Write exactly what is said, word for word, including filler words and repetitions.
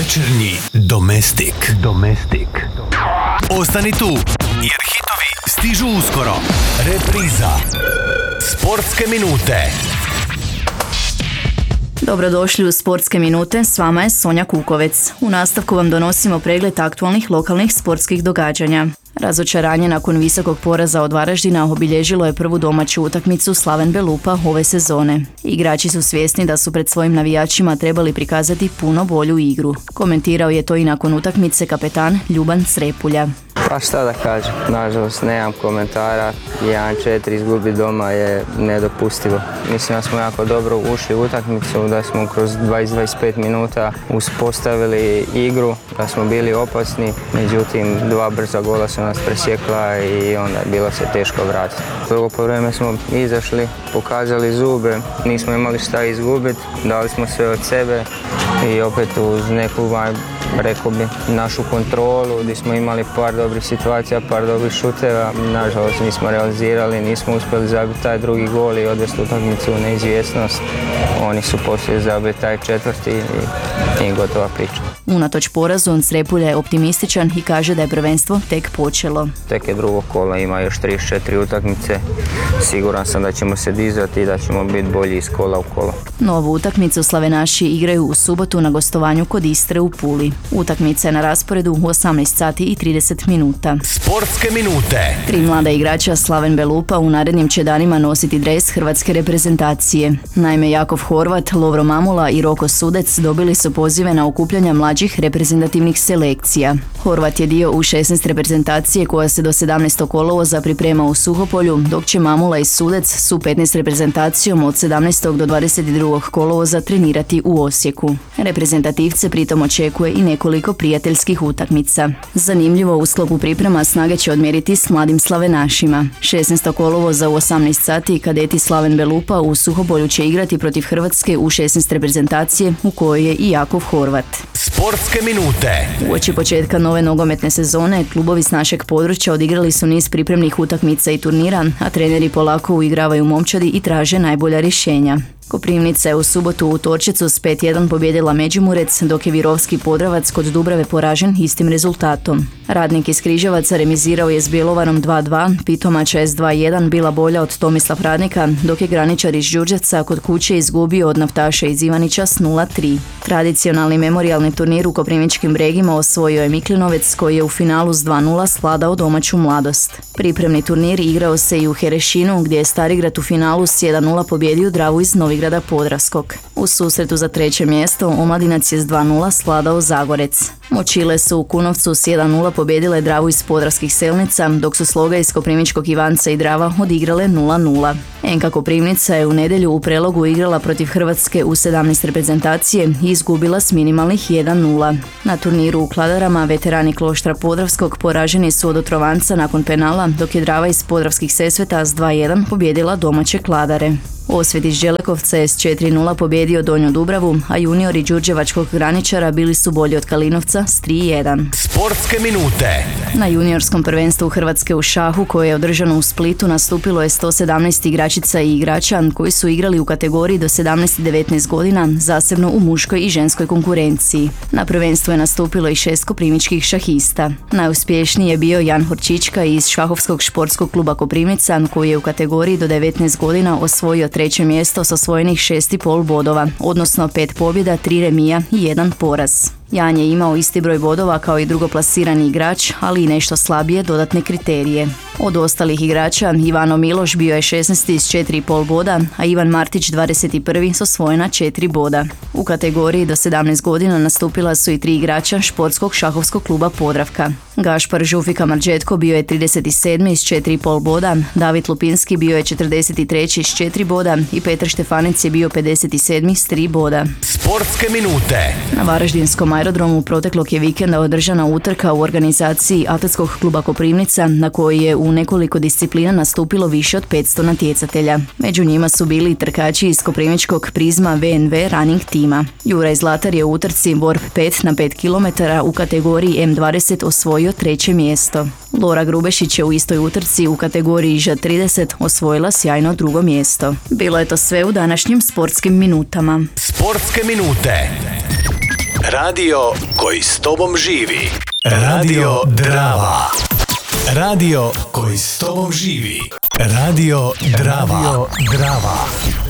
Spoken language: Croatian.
Večernji domestik. Domestik. Ostani tu, jer hitovi stižu uskoro. Repriza. Sportske minute. Dobrodošli u Sportske minute, s vama je Sonja Kukovec. U nastavku vam donosimo pregled aktualnih lokalnih sportskih događanja. Razočaranje nakon visokog poraza od Varaždina obilježilo je prvu domaću utakmicu Slaven Belupa ove sezone. Igrači su svjesni da su pred svojim navijačima trebali prikazati puno bolju igru. Komentirao je to i nakon utakmice kapetan Ljuban Crepulja. Pa šta da kažem, nažalost nemam komentara, jedan četiri izgubi doma je nedopustivo. Mislim da smo jako dobro ušli u utakmicu, da smo kroz dvadeset do dvadeset pet minuta uspostavili igru, da smo bili opasni, međutim dva brza gola su nas presjekla i onda je bilo se teško vratiti. Drugo po vrijeme smo izašli, pokazali zube, nismo imali šta izgubiti, dali smo sve od sebe i opet uz neku, rekao bi, našu kontrolu, gdje smo imali par dobrih situacija, par dobrih šuteva, nažalost nismo realizirali, nismo uspjeli zabiti taj drugi gol i odvesti utakmicu u neizvjesnost. Oni su poslije zabili taj četvrti i, i gotova priča. Unatoč porazu, Crepulja je optimističan i kaže da je prvenstvo tek počelo. Tek je drugo kolo, ima još trideset četiri utakmice. Siguran sam da ćemo se dizati i da ćemo biti bolji iz kola u kolo. Novu utakmicu slavenaši igraju u subotu na gostovanju kod Istre u Puli. Utakmica je na rasporedu u osamnaest sati i trideset minuta. Sportske minute. Tri mlada igrača Slaven Belupa u narednim će danima nositi dres hrvatske reprezentacije. Naime, Jakov Horvat, Lovro Mamula i Roko Sudec dobili su pozive na okupljanja mlađih reprezentativnih selekcija. Horvat je dio U šesnaest reprezentacije koja se do sedamnaestog kolovoza priprema u Suhopolju, dok će Mamula i Sudec s U petnaest reprezentacijom od sedamnaestog do dvadeset drugog kolovoza trenirati u Osijeku. Reprezentativce pritom očekuje i nekoliko prijateljskih utakmica. Zanimljivo, u sklopu priprema snage će odmjeriti s mladim slavenašima. šesnaestog kolovoza u osamnaest sati kadeti Slaven Belupa u Suhopolju će igrati protiv Hrvatske U šesnaest reprezentacije u kojoj je i Jakov Horvat. Sportske minute. Uoči početka nove nogometne sezone, klubovi s našeg područja odigrali su niz pripremnih utakmica i turnira, a treneri polako uigravaju momčadi i traže najbolja rješenja. Koprivnica je u subotu u Torčicu s pet jedan pobijedila Međimurec, dok je Virovski Podravac kod Dubrave poražen istim rezultatom. Radnik iz Križevaca remizirao je s Bjelovarom dva dva, Pitomača je s dva jedan bila bolja od Tomislav Radnika, dok je Graničar iz Đurđevca kod kuće izgubio od Naftaša iz Ivanića s nula tri. Tradicionalni memorijalni turnir u Koprivničkim Bregima osvojio je Miklinovec, koji je u finalu s dva nula svladao domaću Mladost. Pripremni turnir igrao se i u Herešinu, gdje je Starigrad u finalu s jedan nula pobjedio Dravu iz Novigrada Podravskog. U susretu za treće mjesto Omladinac je s dva nula svladao Zagorec. Močile su u Kunovcu s jedan nula pobjedile Dravu iz Podravskih Selnica, dok su Sloga iz Koprivničkog Ivanca i Drava odigrale nula nula. en ka Koprivnica je u nedjelju u Prelogu igrala protiv Hrvatske U sedamnaest reprezentacije i izgubila s minimalnih jedan nula. Na turniru u Kladarama veterani Kloštra Podravskog poraženi su od Otrovanca nakon penala, dok je Drava iz Podravskih Sesveta s dva jedan pobjedila domaće Kladare. Osvjet iz Đelekovca je s četiri nula pobjedio Donju Dubravu, a juniori đurđevačkog Graničara bili su bolji od Kalinovca s tri jedan. Sportske minute. Na juniorskom prvenstvu Hrvatske u šahu, koje je održano u Splitu, nastupilo je sto sedamnaest igračica i igrača koji su igrali u kategoriji do sedamnaest do devetnaest godina, zasebno u muškoj i ženskoj konkurenciji. Na prvenstvu je nastupilo i šest koprivničkih šahista. Najuspješniji je bio Jan Horčićka iz Šahovskog športskog kluba Koprivnica, koji je u kategoriji do devetnaest godina osvojio treće mjesto s osvojenih šest i pol bodova, odnosno pet pobjeda, tri remija i jedan poraz. Jan je imao isti broj bodova kao i drugoplasirani igrač, ali i nešto slabije dodatne kriterije. Od ostalih igrača Ivano Miloš bio je šesnaesti s četiri i pol boda, a Ivan Martić dvadeset prvi s osvojena četiri boda. U kategoriji do sedamnaest godina nastupila su i tri igrača športskog šahovskog kluba Podravka. Gašpar Žufika Marđetko bio je trideset sedmi s četiri i pol boda, David Lupinski bio je četrdeset treći s četiri boda i Petar Štefanec je bio pedeset sedmi s tri boda. Sportske minute. Na Varaždinskom aerodromu proteklog je vikenda održana utrka u organizaciji Atletskog kluba Koprivnica, na koji je u nekoliko disciplina nastupilo više od petsto natjecatelja. Među njima su bili i trkači iz koprivničkog Prizma ve en ve running tima. Juraj Zlatar je u utrci Warp pet na pet kilometara u kategoriji em dvadeset osvojio treće mjesto. Lora Grubešić je u istoj utrci u kategoriji žet trideset osvojila sjajno drugo mjesto. Bilo je to sve u današnjim sportskim minutama. Sportske minute. Radio koji s tobom živi. Radio Drava. Radio koji s tobom živi. Radio Drava. Radio Drava.